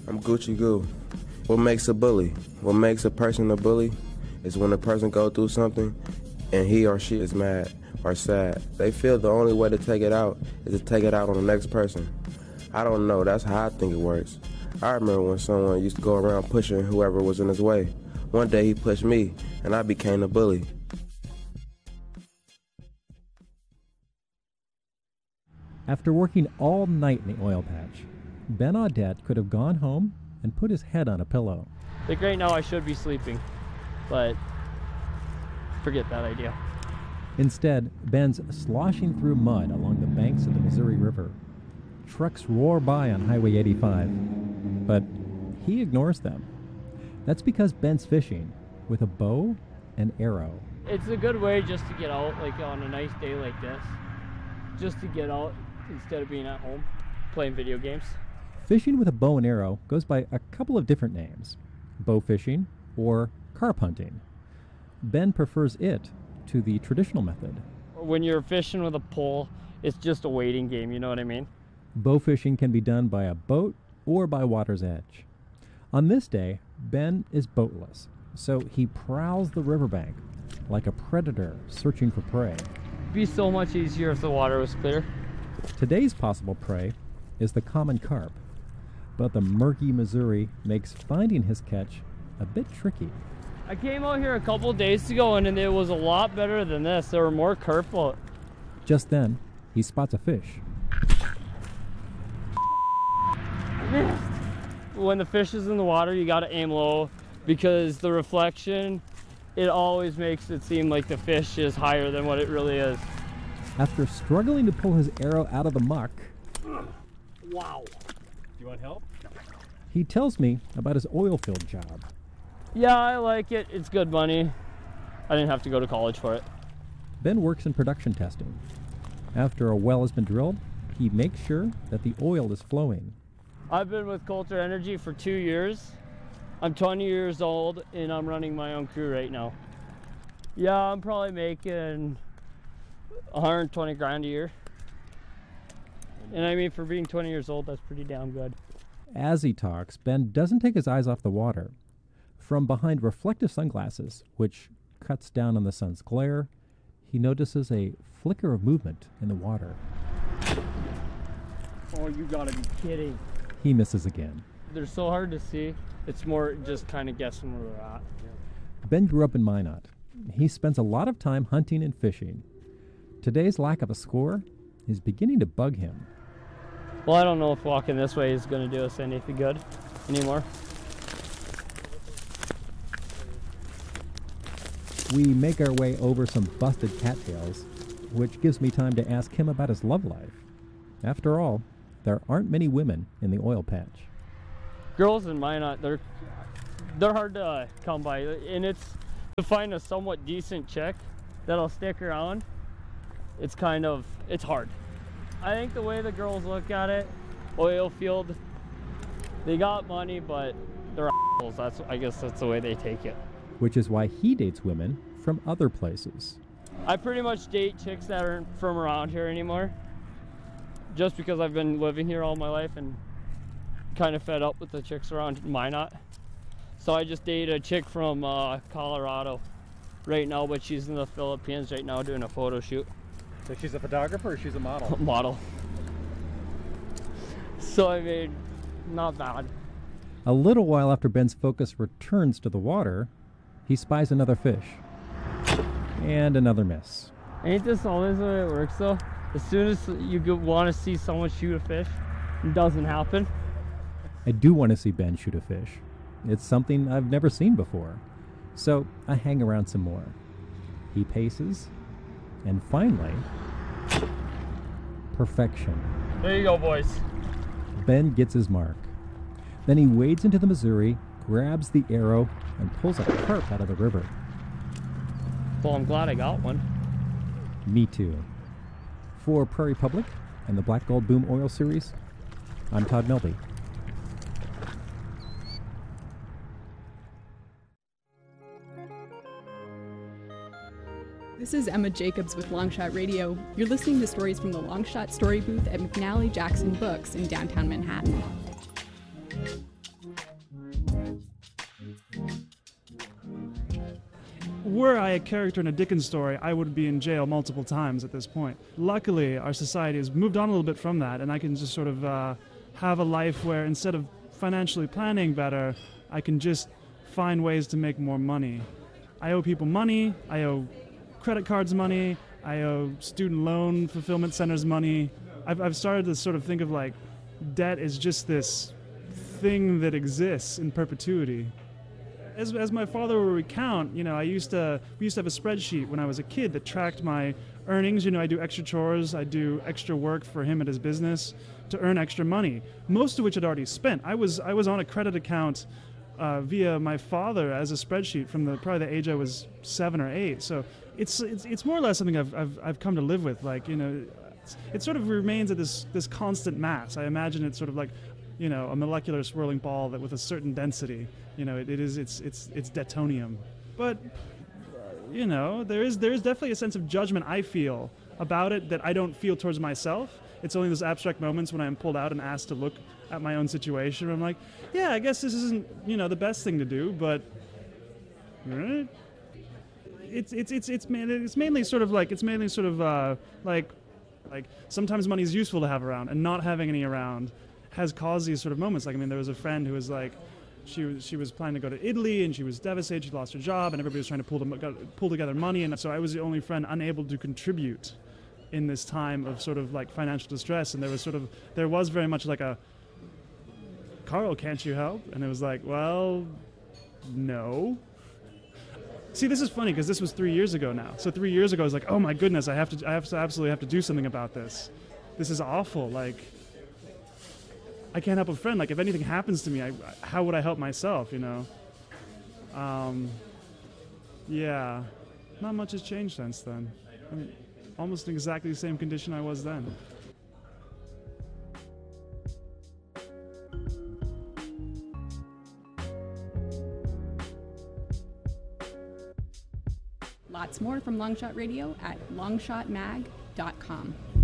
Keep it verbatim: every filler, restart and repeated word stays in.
I'm Gucci Goo. What makes a bully? What makes a person a bully is when a person go through something and he or she is mad or sad. They feel the only way to take it out is to take it out on the next person. I don't know, that's how I think it works. I remember when someone used to go around pushing whoever was in his way. One day he pushed me and I became a bully. After working all night in the oil patch, Ben Audette could have gone home and put his head on a pillow. Like right now I should be sleeping, but forget that idea. Instead, Ben's sloshing through mud along the banks of the Missouri River. Trucks roar by on Highway eighty-five, but he ignores them. That's because Ben's fishing with a bow and arrow. It's a good way just to get out, like on a nice day like this, just to get out instead of being at home playing video games. Fishing with a bow and arrow goes by a couple of different names: bow fishing or carp hunting. Ben prefers it to the traditional method. When you're fishing with a pole, it's just a waiting game, you know what I mean? Bow fishing can be done by a boat or by water's edge. On this day, Ben is boatless, so he prowls the riverbank like a predator searching for prey. It'd be so much easier if the water was clear. Today's possible prey is the common carp, but the murky Missouri makes finding his catch a bit tricky. I came out here a couple days ago and it was a lot better than this. There were more carp out. Just then, he spots a fish. When the fish is in the water, you gotta aim low because the reflection, it always makes it seem like the fish is higher than what it really is. After struggling to pull his arrow out of the muck, wow. Do you want help? He tells me about his oil field job. Yeah, I like it. It's good money. I didn't have to go to college for it. Ben works in production testing. After a well has been drilled, he makes sure that the oil is flowing. I've been with Coulter Energy for two years. I'm twenty years old and I'm running my own crew right now. Yeah, I'm probably making one hundred twenty grand a year. And I mean, for being twenty years old, that's pretty damn good. As he talks, Ben doesn't take his eyes off the water. From behind reflective sunglasses, which cuts down on the sun's glare, he notices a flicker of movement in the water. Oh, you gotta be kidding. He misses again. They're so hard to see. It's more just kind of guessing where they're at. Ben grew up in Minot. He spends a lot of time hunting and fishing. Today's lack of a score is beginning to bug him. Well, I don't know if walking this way is going to do us anything good anymore. We make our way over some busted cattails, which gives me time to ask him about his love life. After all, there aren't many women in the oil patch. Girls in Minot, they're they're hard to uh, come by, and it's to find a somewhat decent chick that'll stick around. It's kind of it's hard. I think the way the girls look at it, oil field, they got money, but they're assholes. That's I guess that's the way they take it. Which is why he dates women from other places. I pretty much date chicks that aren't from around here anymore, just because I've been living here all my life and kind of fed up with the chicks around Minot. So I just date a chick from uh, Colorado right now, but she's in the Philippines right now doing a photo shoot. So she's a photographer or she's a model? Model. So I mean, not bad. A little while after Ben's focus returns to the water, he spies another fish. And another miss. Ain't this always the way it works though? As soon as you want to see someone shoot a fish, it doesn't happen. I do want to see Ben shoot a fish. It's something I've never seen before. So I hang around some more. He paces, and finally, perfection. There you go, boys. Ben gets his mark. Then he wades into the Missouri, grabs the arrow, and pulls a carp out of the river. Well, I'm glad I got one. Me too. For Prairie Public and the Black Gold Boom Oil Series, I'm Todd Melby. This is Emma Jacobs with Longshot Radio. You're listening to stories from the Longshot Story Booth at McNally Jackson Books in downtown Manhattan. were I a character in a Dickens story, I would be in jail multiple times at this point. Luckily, our society has moved on a little bit from that, and I can just sort of uh, have a life where instead of financially planning better, I can just find ways to make more money. I owe people money, I owe credit cards money, I owe student loan fulfillment centers money. I've, I've started to sort of think of like debt is just this thing that exists in perpetuity. As, as my father will recount, you know, I used to, we used to have a spreadsheet when I was a kid that tracked my earnings. You know, I do extra chores, I do extra work for him at his business to earn extra money, most of which I'd already spent. I was, I was on a credit account uh, via my father as a spreadsheet from the probably the age I was seven or eight. So it's, it's, it's more or less something I've, I've, I've come to live with. Like, you know, it sort of remains at this, this constant mass. I imagine it's sort of like, you know, a molecular swirling ball that with a certain density, you know, it, it is, it's, it's, it's detonium. But, uh, you know, there is, there is definitely a sense of judgment I feel about it that I don't feel towards myself. It's only those abstract moments when I'm pulled out and asked to look at my own situation where I'm like, yeah, I guess this isn't, you know, the best thing to do, but, right? It's, it's, it's, it's, it's mainly sort of like, it's mainly sort of, uh, like, like sometimes money is useful to have around, and not having any around has caused these sort of moments. Like, I mean, there was a friend who was like, she was she was planning to go to Italy, and she was devastated. She lost her job, and everybody was trying to pull to, pull together money, and so I was the only friend unable to contribute in this time of sort of like financial distress. And there was sort of there was very much like a, Carl, can't you help? And it was like, well, no. See, this is funny because this was three years ago now. So three years ago, I was like, oh my goodness, I have to I have to absolutely have to do something about this. This is awful. Like, I can't help a friend. Like, if anything happens to me, I, how would I help myself, you know? Um, yeah, not much has changed since then. I'm almost in exactly the same condition I was then. Lots more from Longshot Radio at longshot mag dot com.